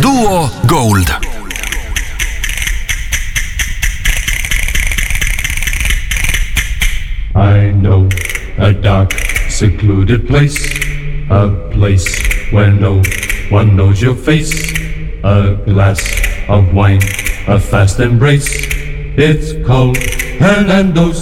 Duo Gold. I know a dark, secluded place, a place where no one knows your face. A glass of wine, a fast embrace. It's called Hernando's.